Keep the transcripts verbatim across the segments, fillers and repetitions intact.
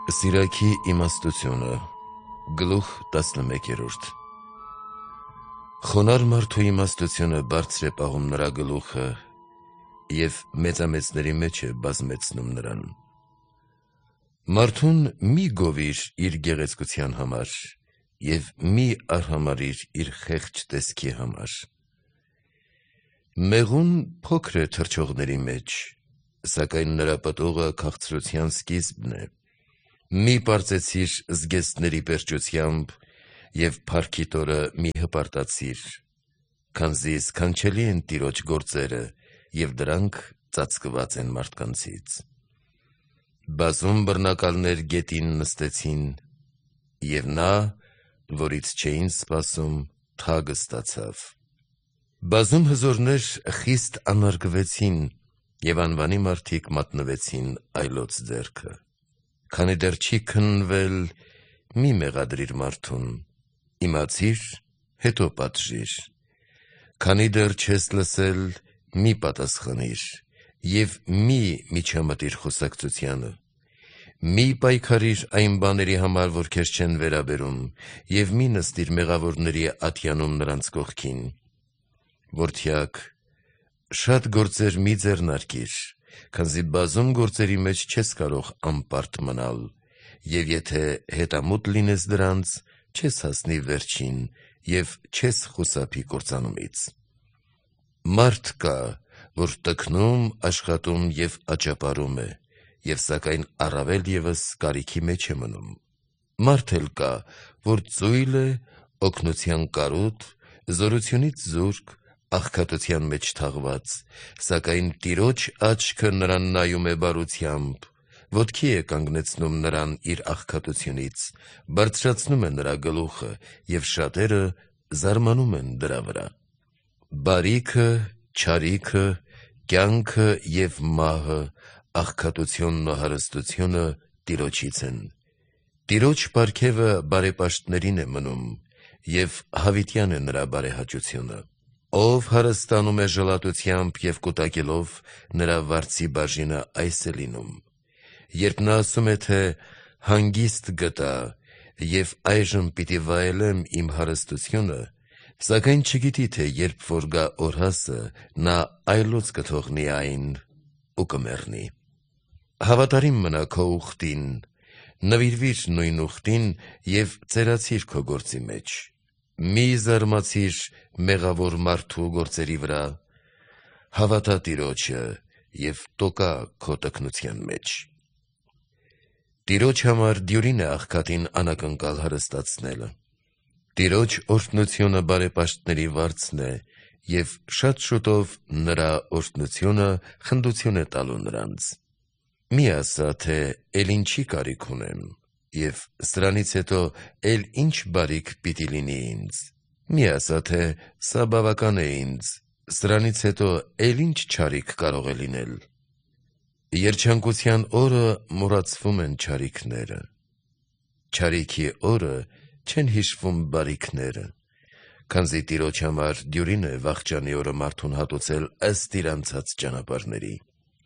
Սիրակի իմաստությունը Գլուխ տասնմեկերորդ Խոնար մարդու իմաստությունը բարձր է պահում նրա գլուխը և մեծամեծների մեջ է բազմեցնում նրան։ Մարդուն մի գովիր իր գեղեցկության համար և մի արհամարհիր իր խեղճ տեսքի համար։ Մեղուն փոքր է թռչողների մեջ, սակայն նրա պտուղը քաղցրության սկիզբն է։ Մի պարծեցիր զգեստների պերճությամբ և փառքիդ օրը մի հպարտացիր, քանզի սքանչելի են Տիրոջ գործերը և դրանք ծածկված են մարդկանցից։ Բազում բռնակալներ գետին նստեցին, և նա, որից չէին սպասում, թագ ստացավ։ Բազում հզորներ խիստ անարգվեցին, և անվանի մարդիկ մատնվեցին այլոց ձեռքը։ Քանի դեռ չի քննվել, մի մեղադրիր մարդուն, իմացիր, հետո պատժիր։ Քանի դեռ չես լսել, մի պատասխանիր և մի միջամտիր խոսակցությանը։ Մի պայքարիր այն բաների համար, որ քեզ չեն վերաբերում, և մի նստիր մեղավորների ատյանում նրանց կողքին։ Որդյակ, շատ գործեր մի ձեռնարկիր, քանզի բազում գործերի մեջ չես կարող անպարտ մնալ, և եթե հետամուտ լինես դրանց, չես հասնի վերջին և չես խուսափի կործանումից։ Մարդ կա, որ տքնում, աշխատում և աճապարում է, և սակայն առավել ևս կարիքի մեջ է մնում։ Մարդ էլ կա, որ ծույլ է, օգնության կարոտ, զորությունից զուրկ, աղքատության մեջ թաղված, սակայն Տիրոջ աչքը նրան նայում է բարությամբ, ոտքի է կանգնեցնում նրան իր աղքատությունից, բարձրացնում է նրա գլուխը, և շատերը զարմանում են դրա վրա։ Բարիքը, չարիքը, կյանքը և մահը, աղքատությունն ու հարստությունը Տիրոջից են։ Տիրոջ պարգևը բարեպաշտներին է մնում, և հավիտյան է նրա բարեհաճությունը։ Ով հարստանում է ժլատությամբ և կուտակելով, նրա վարձի բաժինը այս է լինում։ Երբ նա ասում է, թե հանգիստ գտա, և այժմ պիտի վայելեմ իմ հարստությունը, սակայն չգիտի, թե երբ որ գա օրհասը, նա այլոց կթողնի այն ու կմեռնի։ Հավատարիմ մնա քո ուխտին, նվիրվիր նույն ուխտին և ծերացիր քո գործի մեջ։ Մի զարմացիր մեղավոր մարդու գործերի վրա, հավատա Տիրոջը և տոկա քո տքնության մեջ։ Տիրոջ համար դյուրին է աղքատին անակնկալ հարստացնելը։ Տիրոջ օրհնությունը բարեպաշտների վարձն է, և շատ շուտով նրա օրհնությունը խնդություն է տալու նրանց։ Մի ասա, թե «Էլ ինչի կարիք ունեմ» և «Սրանից հետո էլ ինչ բարիք պիտի լինի ինձ»։ Մի ասա, թե «Սա բավական է ինձ», սրանից հետո էլ ինչ չարիք կարող է լինել։ Երջանկության օրը մոռացվում են չարիքները, չարիքի օրը չեն հիշվում բարիքները, քանզի Տիրոջ համար դյուրին է վախճանի օրը մարդուն հատուցել ըստ իր անցած ճանապարհների։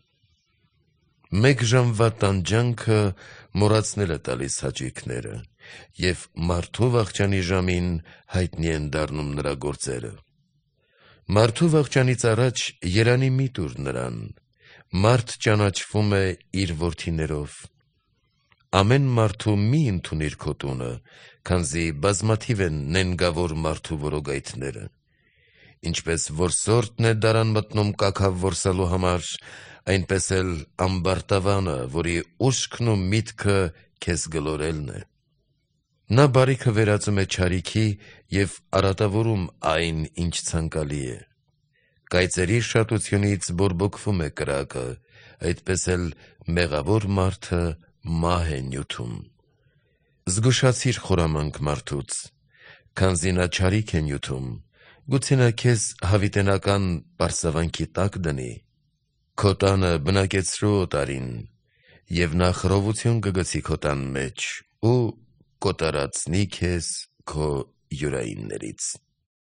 Մեկ ժամվա տանջանքը մոռացնել է տալիս հաճույքները, և մարդու վախճանի ժամին հայտնի են դառնում նրա գործերը։ Մարդու վախճանից առաջ երանի մի տուր նրան, մարդ ճանաչվում է իր որդիներով։ Ամեն մարդու մի ընդունիր քո տունը, քանզի բազմաթիվ են նենգավոր մարդու որոգայթները։ Ինչպես որսորդն է դարան մտնում կաքավ որսալու համար, այնպես էլ ամբարտավանը, որի ուշքն ու միտքը քեզ գլորելն է։ Նա բարիքը վերածում է չարիքի և արատավորում այն, ինչ ցանկալի է։ Կայծերի շատությունից բորբոքվում է կրակը, այդպես էլ մեղավոր մարդը մահ է նյութում։ Զգուշացիր խորամանկ մարդուց, քանզի նա չարիք է նյութում, գուցե նա քեզ հավիտենական պարսավանքի տակ դնի։ Քո տանը բնակեցրու օտարին, և նա խռովություն կգցի քո տան մեջ ու կոտորածնի քեզ քո յուրայիններից։